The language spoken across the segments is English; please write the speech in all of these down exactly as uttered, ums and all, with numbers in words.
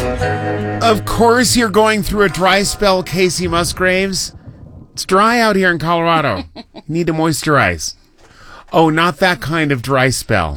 Of course you're going through a dry spell, Casey Musgraves. It's dry out here in Colorado. You need to moisturize. Oh, not that kind of dry spell.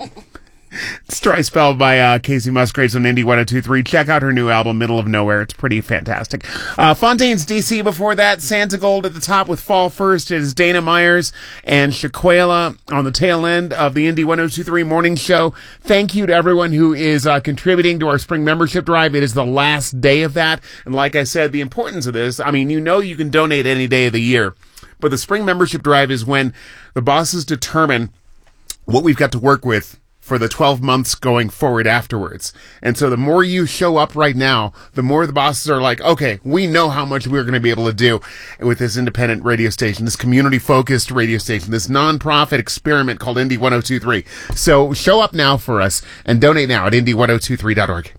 It's Dry Spell by uh, Casey Musgraves on Indie one oh two point three. Check out her new album, Middle of Nowhere. It's pretty fantastic. Uh, Fontaine's D C before that. Santa Gold at the top with Fall First. It is Dana Myers and Shaquela on the tail end of the Indie one oh two point three morning show. Thank you to everyone who is uh, contributing to our spring membership drive. It is the last day of that. And like I said, the importance of this, I mean, you know you can donate any day of the year. But the spring membership drive is when the bosses determine what we've got to work with for the twelve months going forward afterwards. And so the more you show up right now, the more the bosses are like, okay, we know how much we're going to be able to do with this independent radio station, this community-focused radio station, this non-profit experiment called Indie one oh two point three. So show up now for us and donate now at indie ten twenty-three dot org.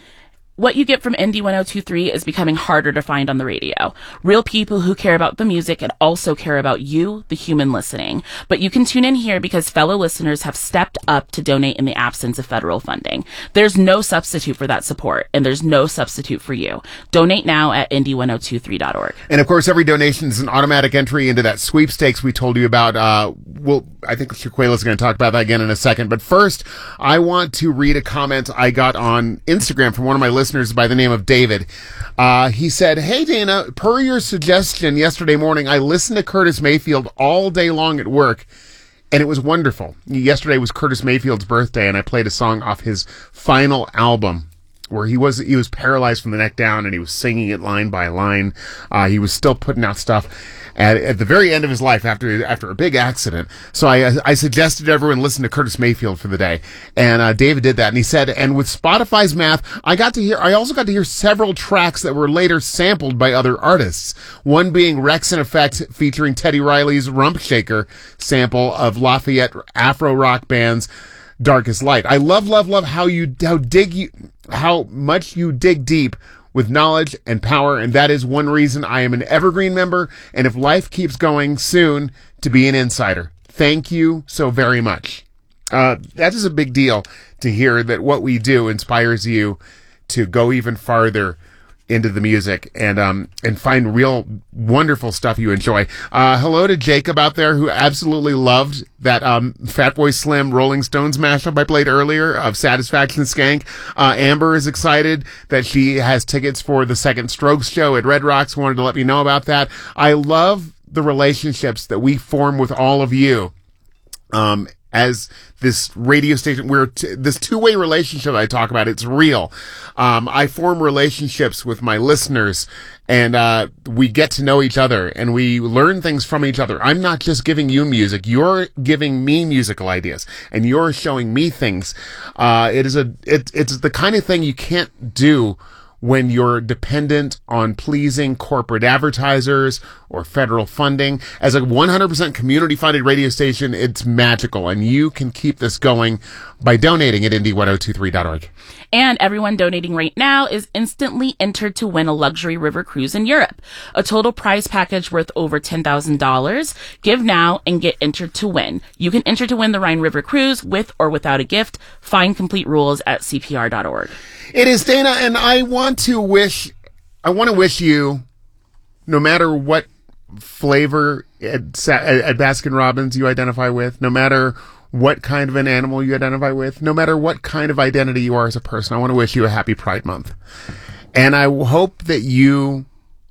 What you get from Indie ten twenty-three is becoming harder to find on the radio. Real people who care about the music and also care about you, the human listening. But you can tune in here because fellow listeners have stepped up to donate in the absence of federal funding. There's no substitute for that support, and there's no substitute for you. Donate now at indie ten twenty-three dot org. And of course, every donation is an automatic entry into that sweepstakes we told you about. Uh, well, I think Shaquela's going to talk about that again in a second. But first, I want to read a comment I got on Instagram from one of my listeners by the name of David. Uh, he said, "Hey Dana, per your suggestion yesterday morning, I listened to Curtis Mayfield all day long at work, and it was wonderful. Yesterday was Curtis Mayfield's birthday, and I played a song off his final album where he was he was paralyzed from the neck down, and he was singing it line by line. Uh, he was still putting out stuff at, at the very end of his life after after a big accident. So I I suggested everyone listen to Curtis Mayfield for the day, and uh, David did that. And he said, and with Spotify's math, I got to hear I also got to hear several tracks that were later sampled by other artists. One being Rex and Effect featuring Teddy Riley's Rump Shaker sample of Lafayette Afro rock band's Darkest Light. I love love love how you how dig you how much you dig deep with knowledge and power, and that is one reason I am an Evergreen member, and if life keeps going, soon to be an insider. Thank you so very much." Uh, that is a big deal to hear that what we do inspires you to go even farther into the music and um and find real wonderful stuff you enjoy. Uh hello to Jacob out there who absolutely loved that um Fatboy Slim Rolling Stones mashup I played earlier of Satisfaction Skank. Uh Amber is excited that she has tickets for the Second Strokes show at Red Rocks. Wanted to let me know about that. I love the relationships that we form with all of you. Um as this radio station, we're t- this two-way relationship I talk about, it's real. Um, I form relationships with my listeners, and uh, we get to know each other, and we learn things from each other. I'm not just giving you music; you're giving me musical ideas, and you're showing me things. Uh, it is a it, it's the kind of thing you can't do when you're dependent on pleasing corporate advertisers or federal funding. As a one hundred percent community-funded radio station, it's magical, and you can keep this going by donating at indie ten twenty-three dot org. And everyone donating right now is instantly entered to win a luxury river cruise in Europe. A total prize package worth over ten thousand dollars. Give now and get entered to win. You can enter to win the Rhine River Cruise with or without a gift. Find complete rules at c p r dot org. It is Dana, and I want to wish, I want to wish you, no matter what flavor at, at Baskin Robbins you identify with, no matter what kind of an animal you identify with, no matter what kind of identity you are as a person, I want to wish you a happy Pride Month. And I hope that you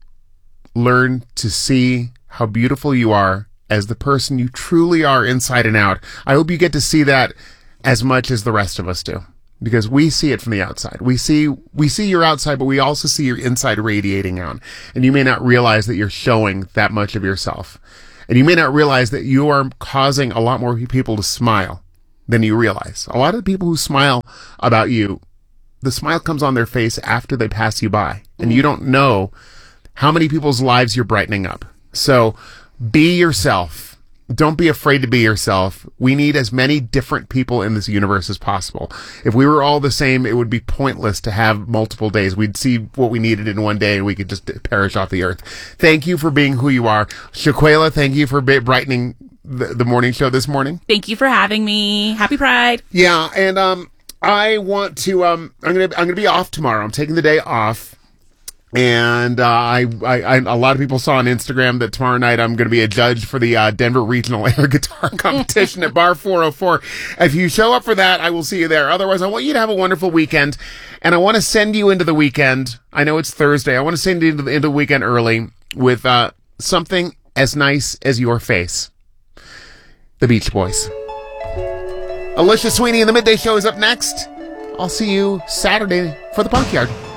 learn to see how beautiful you are as the person you truly are inside and out. I hope you get to see that as much as the rest of us do, because we see it from the outside. We see we see your outside, but we also see your inside radiating out. And you may not realize that you're showing that much of yourself. And you may not realize that you are causing a lot more people to smile than you realize. A lot of the people who smile about you, the smile comes on their face after they pass you by. And you don't know how many people's lives you're brightening up. So be yourself. Don't be afraid to be yourself. We need as many different people in this universe as possible. If we were all the same, it would be pointless to have multiple days. We'd see what we needed in one day and we could just perish off the earth. Thank you for being who you are. Shaquela, thank you for brightening the, the morning show this morning. Thank you for having me. Happy Pride. Yeah, and um, I want to, um, I'm going to, I'm going to be off tomorrow. I'm taking the day off. And, uh, I, I, I, a lot of people saw on Instagram that tomorrow night I'm going to be a judge for the, uh, Denver Regional Air Guitar Competition at Bar four oh four. If you show up for that, I will see you there. Otherwise, I want you to have a wonderful weekend. And I want to send you into the weekend. I know it's Thursday. I want to send you into the, into the weekend early with, uh, something as nice as your face. The Beach Boys. Alicia Sweeney in the Midday Show is up next. I'll see you Saturday for the Punk Yard.